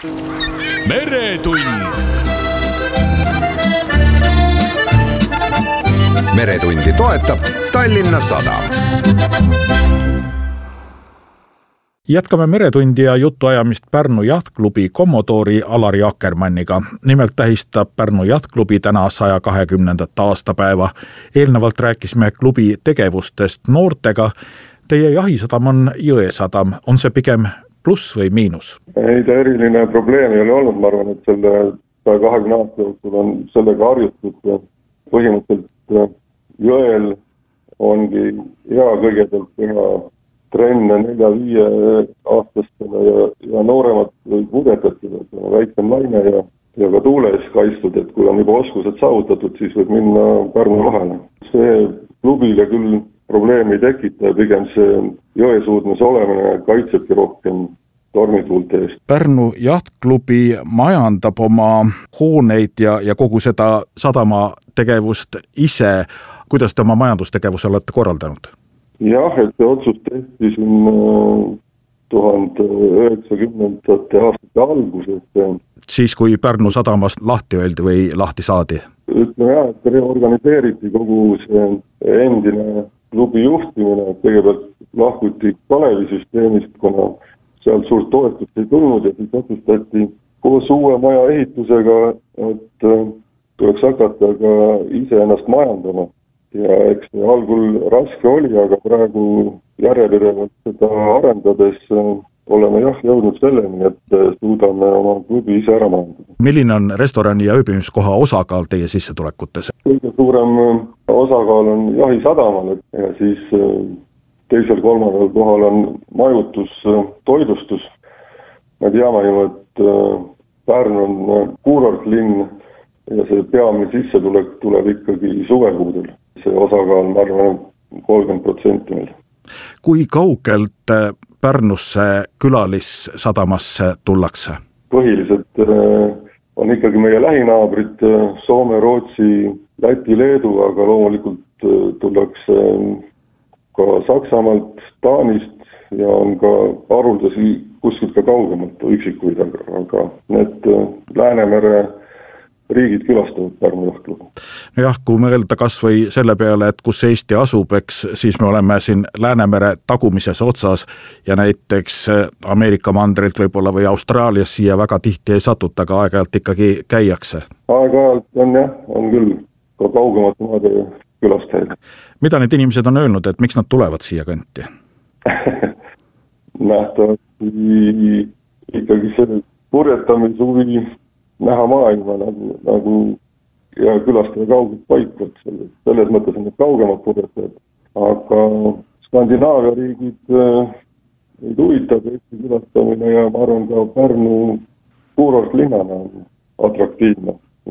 meretund. Meretundi toetab Tallinna Sadam. Jätkame meretundi ja jutuajamist Pärnu jahtklubi kommodoori Alari Akkermanniga. Nimelt tähistab Pärnu jahtklubi täna 120. aastapäeva. Eelnevalt rääkisime klubi tegevustest noortega. Teie jahisadam on Jõesadam. On see pigem pluss või miinus? Ei, ta eriline probleem ei ole olnud. Ma arvan, et selle 120 aasta jooksul on sellega harjutud. Põhimõtteliselt jõel ongi hea kõigepealt teha trenne 4-5 aastastele ja nooremat pudetatele, väiksem laine ja ka tuule ees kaitstud, et kui on juba oskused saavutatud, siis võib minna Pärnu lahele. See klubile küll probleemi ei tekita ja pigem see jõesuudmise olemine kaitsebki rohkem tormituulte eest. Pärnu jahtklubi majandab oma hooneid ja kogu seda sadama tegevust ise. Kuidas te oma majandustegevuse olete korraldanud? Jah, et see otsus tehti siin 1990. aastate alguses. Siis, kui Pärnu sadamast lahti öeldi või lahti saadi? Ütleme jah, et reorganiseeriti kogu see endine klubi juhtimine. Kõigepealt lahkuti Kalevisüsteemist, kuna sealt suurt toetust ei tulnud ja siis otsustati koos uue maja ehitusega, et tuleks hakata ka ise ennast majandama. Ja eks see algul raske oli, aga praegu järjepidevalt seda arendades oleme jõudnud selleni, et suudame oma klubi ise ära majandada. Milline on restorani ja ööbimiskoha osakaal teie sissetulekutes? Kõige suurem osakaal on jahissadamal ja siis teisel-kolmandal kohal on majutus, toidustus. Me teame ju, et Pärnu on kuurortlinn ja see peamine sissetulek tuleb ikkagi suvekuudel. See osakaal, ma arvan, 30% meil. Kui kaugelt Pärnusse külalissadamasse tullakse? Põhiliselt on ikkagi meie lähinaabrid Soome, Rootsi, Läti, Leedu, aga loomulikult tullakse ka Saksamaalt, Taanist ja on ka haruldasi kuskilt ka kaugemalt üksikuid, aga need Läänemere riigid külastavad Pärnu jahtklubi. Jah, kui mõelda kas või selle peale, et kus Eesti asub, eks siis me oleme siin Läänemere tagumises otsas ja näiteks Ameerika mandrilt võib-olla või Austraalias siia väga tihti ei satuta, aga aeg-ajalt ikkagi käiakse. Aeg-ajalt on küll ka kaugemat maade külastajaid. Mida need inimesed on öelnud, et miks nad tulevad siia kanti? Nähtavasti ikkagi see purjetamishuvi näha maailma nagu ja külastada kaugelt paikvalt. Selles mõttes on need kaugemad purjetajad. Aga Skandinaavia riigid ei huvitab Eesti külastamine ja ma arvan ka Pärnu kuurortlinnana on atraktiivne.